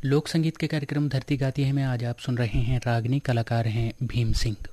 लोक संगीत के कार्यक्रम धरती गाती है में आज आप सुन रहे हैं रागनी, कलाकार हैं भीम सिंह।